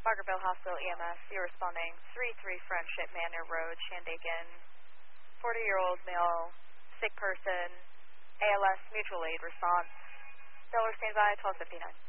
Barkerville Hospital EMS, you're responding 33 Friendship Manor Road, Shandaken. 40-year-old male, sick person, ALS mutual aid response. Delaware standby, 1259.